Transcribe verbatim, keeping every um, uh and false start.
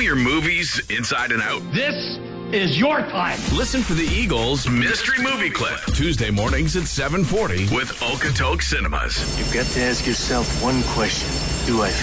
your movies inside and out? This is your time. Listen for the Eagles Mystery Movie Clip. Tuesday mornings at seven forty with Okotoks Cinemas. You've got to ask yourself one question. Do I